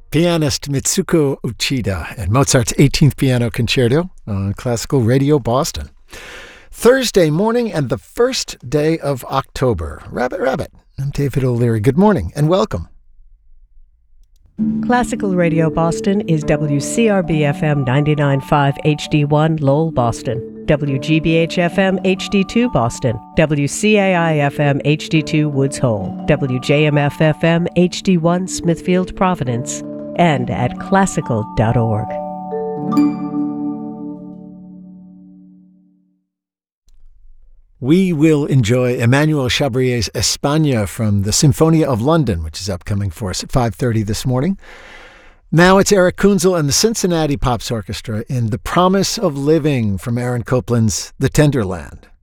Pianist Mitsuko Uchida and Mozart's 18th Piano Concerto on Classical Radio Boston. Thursday morning and the first day of October. Rabbit, rabbit. I'm David O'Leary. Good morning and welcome. Classical Radio Boston is WCRB-FM 99.5 HD1 Lowell, Boston, WGBH-FM HD2 Boston, WCAI-FM HD2 Woods Hole, WJMF-FM HD1 Smithfield, Providence, and at classical.org. We will enjoy Emmanuel Chabrier's España from the Symphonia of London, which is upcoming for us at 5:30 this morning. Now it's Eric Kunzel and the Cincinnati Pops Orchestra in The Promise of Living from Aaron Copland's The Tenderland.